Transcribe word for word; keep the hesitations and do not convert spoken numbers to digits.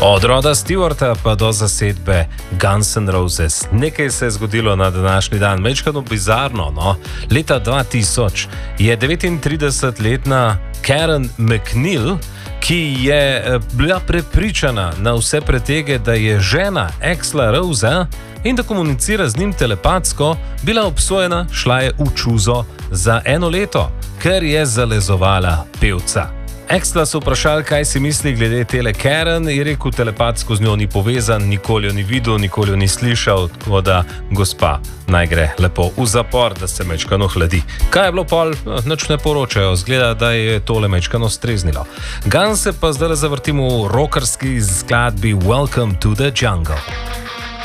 Od Roda Stewarta pa do zasedbe Guns N' Roses. Nekaj se je zgodilo na današnji dan, mečkano bizarno. No? Leta dva tisoč je devetintridesetletna Karen McNeil, ki je bila prepričana na vse pretege, da je žena Axla Rosea in da komunicira z njim telepatsko, bila obsojena, šla je v čuzo za eno leto, ker je zalezovala pevca. Axla so vprašali, kaj si misli glede tele Karen, je rekel, telepatsko z njo ni povezan, nikoli jo ni videl, nikoli jo ni slišal, tako da gospa naj gre lepo v zapor, da se mečkano hladi. Kaj je bilo pol, nič ne poročajo, zgleda, da je tole mečkano streznilo. Guns se pa zdaj zavrtimo v rockerski skladbi Welcome to the Jungle.